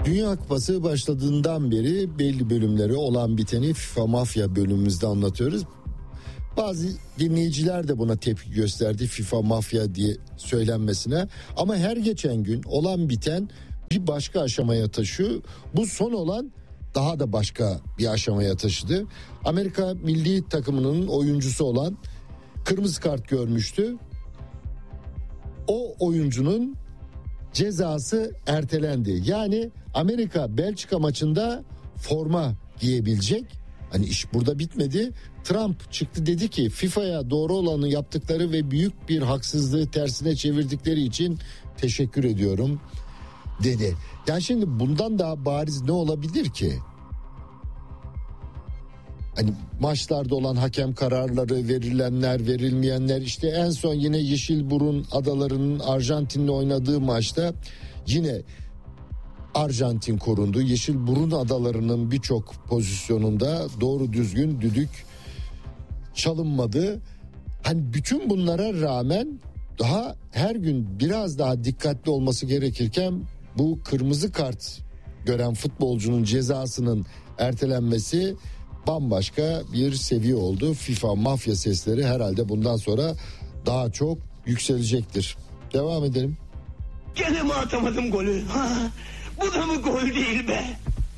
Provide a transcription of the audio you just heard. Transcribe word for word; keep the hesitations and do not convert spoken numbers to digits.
Dünya Kupası başladığından beri belli bölümleri olan biteni FIFA Mafya bölümümüzde anlatıyoruz. Bazı dinleyiciler de buna tepki gösterdi, FIFA Mafya diye söylenmesine. Ama her geçen gün olan biten bir başka aşamaya taşıyor. Bu son olan daha da başka bir aşamaya taşıdı. Amerika milli takımının oyuncusu olan kırmızı kart görmüştü. O oyuncunun cezası ertelendi. Yani Amerika Belçika maçında forma giyebilecek. Hani iş burada bitmedi. Trump çıktı, dedi ki FIFA'ya doğru olanı yaptıkları ve büyük bir haksızlığı tersine çevirdikleri için teşekkür ediyorum dedi. Yani şimdi bundan daha bariz ne olabilir ki? Hani maçlarda olan hakem kararları, verilenler, verilmeyenler, işte en son yine Yeşilburun Adaları'nın Arjantin'le oynadığı maçta yine Arjantin korundu. Yeşilburun Adaları'nın birçok pozisyonunda doğru düzgün düdük çalınmadı. Hani bütün bunlara rağmen daha her gün biraz daha dikkatli olması gerekirken bu kırmızı kart gören futbolcunun cezasının ertelenmesi bambaşka bir seviye oldu. FIFA Mafya sesleri herhalde bundan sonra daha çok yükselecektir. Devam edelim. Gene mi atamadım golü? Ha, bu da mı gol değil be?